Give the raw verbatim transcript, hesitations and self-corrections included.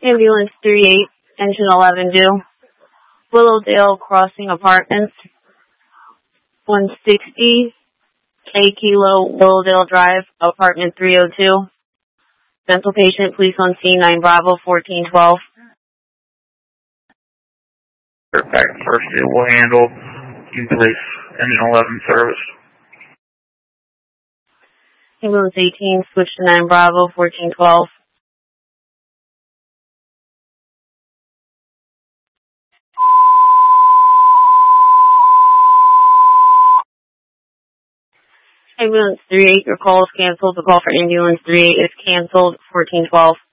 Ambulance three eight, engine eleven due. Willowdale Crossing Apartments, one sixty, K Kilo Willowdale Drive, apartment three oh two. Dental patient, police on scene, nine Bravo, fourteen twelve. Back first aid will handle. You place engine eleven service. Ambulance eighteen, switch to nine Bravo, fourteen twelve. Ambulance three eight, your call is canceled. The call for ambulance three eight is canceled, fourteen twelve.